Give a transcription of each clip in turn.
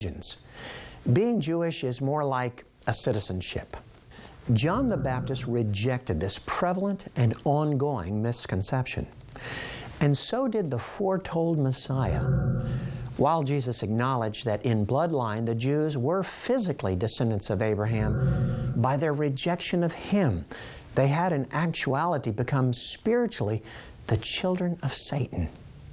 Being Jewish is more like a citizenship. John the Baptist rejected this prevalent and ongoing misconception. And so did the foretold Messiah. While Jesus acknowledged that in bloodline the Jews were physically descendants of Abraham, by their rejection of Him, they had in actuality become spiritually the children of Satan.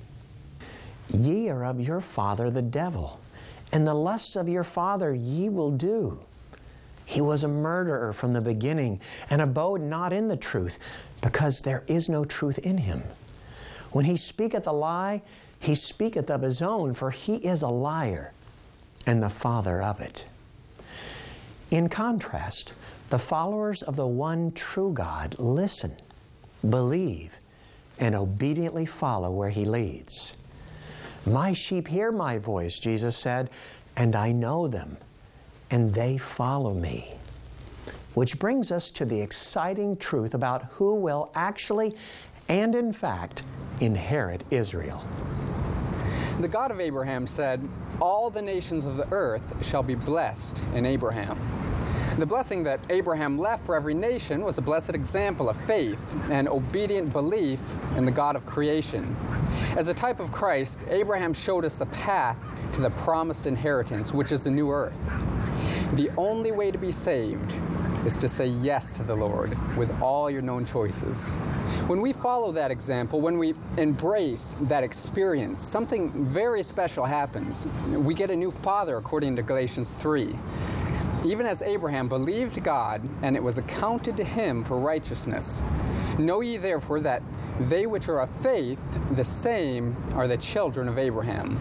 Ye are of your father the devil, and the lusts of your father ye will do. He was a murderer from the beginning, and abode not in the truth, because there is no truth in him. When he speaketh a lie, he speaketh of his own, for he is a liar, and the father of it. In contrast, the followers of the one true God listen, believe, and obediently follow where He leads. My sheep hear my voice, Jesus said, and I know them, and they follow me. Which brings us to the exciting truth about who will actually and in fact inherit Israel. The God of Abraham said, "All the nations of the earth shall be blessed in Abraham." The blessing that Abraham left for every nation was a blessed example of faith and obedient belief in the God of creation. As a type of Christ, Abraham showed us a path to the promised inheritance, which is the new earth. The only way to be saved is to say yes to the Lord with all your known choices. When we follow that example, when we embrace that experience, something very special happens. We get a new father, according to Galatians 3. Even as Abraham believed God, and it was accounted to him for righteousness. Know ye therefore that they which are of faith, the same are the children of Abraham.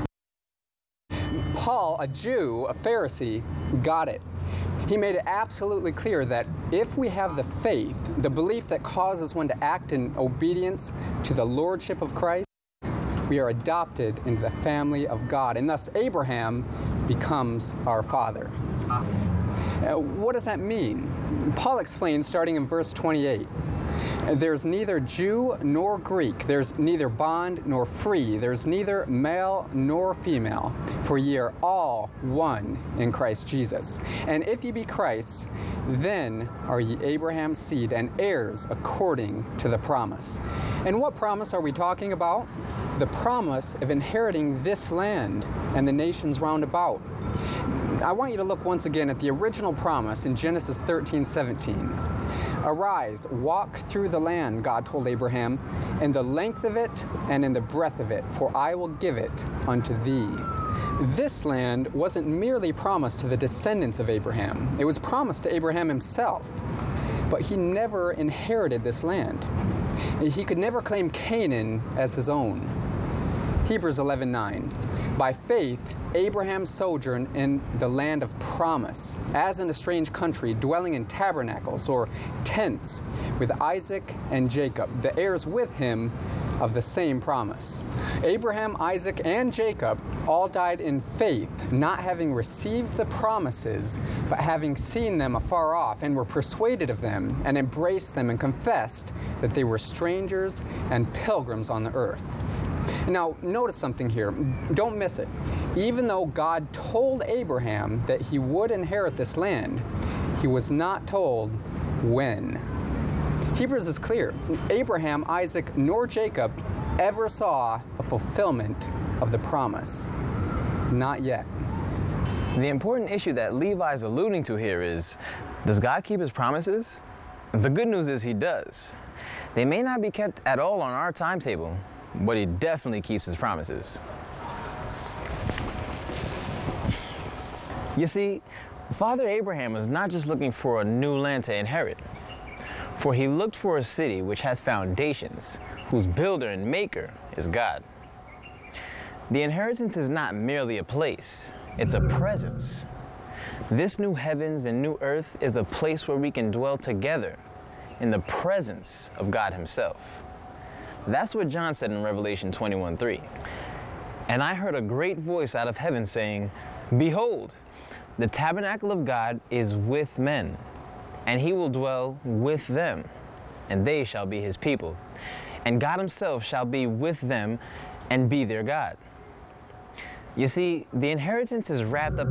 Paul, a Jew, a Pharisee, got it. He made it absolutely clear that if we have the faith, the belief that causes one to act in obedience to the lordship of Christ, we are adopted into the family of God, and thus Abraham becomes our father. What does that mean? Paul explains starting in verse 28. There's neither Jew nor Greek. There's neither bond nor free. There's neither male nor female. For ye are all one in Christ Jesus. And if ye be Christ's, then are ye Abraham's seed and heirs according to the promise. And what promise are we talking about? The promise of inheriting this land and the nations round about. I want you to look once again at the original promise in Genesis 13:17. Arise, walk through the land, God told Abraham, in the length of it and in the breadth of it, for I will give it unto thee. This land wasn't merely promised to the descendants of Abraham. It was promised to Abraham himself. But he never inherited this land. He could never claim Canaan as his own. Hebrews 11:9. By faith, Abraham sojourned in the land of promise, as in a strange country, dwelling in tabernacles or tents with Isaac and Jacob, the heirs with him of the same promise. Abraham, Isaac, and Jacob all died in faith, not having received the promises, but having seen them afar off, and were persuaded of them, and embraced them, and confessed that they were strangers and pilgrims on the earth. Now, notice something here. Don't miss it. Even though God told Abraham that he would inherit this land, he was not told when. Hebrews is clear. Abraham, Isaac, nor Jacob ever saw a fulfillment of the promise. Not yet. The important issue that Levi is alluding to here is, does God keep His promises? The good news is He does. They may not be kept at all on our timetable, but He definitely keeps His promises. You see, Father Abraham was not just looking for a new land to inherit, for he looked for a city which hath foundations, whose builder and maker is God. The inheritance is not merely a place, it's a presence. This new heavens and new earth is a place where we can dwell together in the presence of God Himself. That's what John said in Revelation 21:3. And I heard a great voice out of heaven saying, Behold, the tabernacle of God is with men, and He will dwell with them, and they shall be His people. And God Himself shall be with them and be their God. You see, the inheritance is wrapped up